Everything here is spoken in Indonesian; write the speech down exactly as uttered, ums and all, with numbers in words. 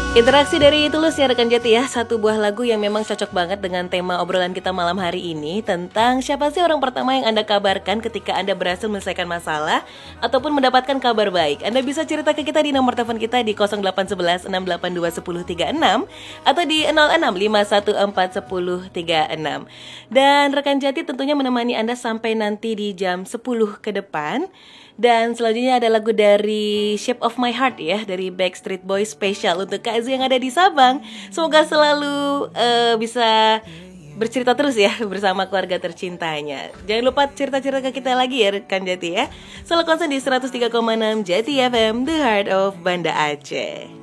Interaksi dari Tulus ya rekan Jati ya. Satu buah lagu yang memang cocok banget dengan tema obrolan kita malam hari ini. Tentang siapa sih orang pertama yang Anda kabarkan ketika Anda berhasil menyelesaikan masalah ataupun mendapatkan kabar baik. Anda bisa cerita ke kita di nomor telepon kita di nol delapan satu satu enam delapan dua satu nol tiga enam atau di nol enam lima satu empat satu nol tiga enam. Dan rekan Jati tentunya menemani Anda sampai nanti di jam sepuluh ke depan. Dan selanjutnya ada lagu dari Shape of My Heart ya, dari Backstreet Boys spesial untuk Kak Z yang ada di Sabang. Semoga selalu uh, bisa bercerita terus ya bersama keluarga tercintanya. Jangan lupa cerita-cerita ke kita lagi ya rekan Jati ya. Selalu konsen di seratus tiga koma enam Jati F M, The Heart of Banda Aceh.